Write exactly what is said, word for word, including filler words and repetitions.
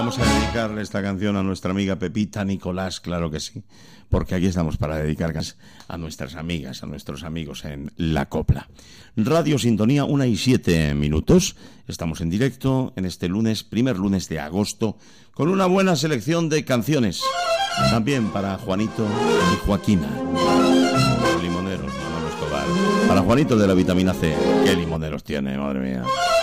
Vamos a dedicarle esta canción a nuestra amiga Pepita Nicolás, claro que sí, porque aquí estamos para dedicar a nuestras amigas, a nuestros amigos en La Copla. Radio Sintonía, una y siete minutos. Estamos en directo en este lunes, primer lunes de agosto, con una buena selección de canciones. También para Juanito y Joaquina, los limoneros, Manolo Escobar. Para Juanito de la vitamina C, qué limoneros tiene, madre mía.